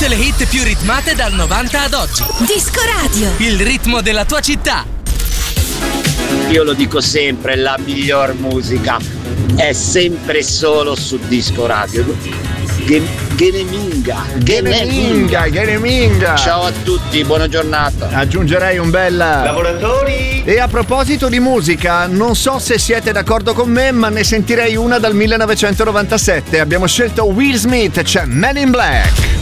Tutte le hit più ritmate dal 90 ad oggi. Disco Radio. Il ritmo della tua città. Io lo dico sempre, la miglior musica è sempre solo su Disco Radio. Geneminga. Ciao a tutti, buona giornata. Aggiungerei un bel lavoratori. E a proposito di musica, non so se siete d'accordo con me, ma ne sentirei una dal 1997. Abbiamo scelto Will Smith, c'è Man in Black.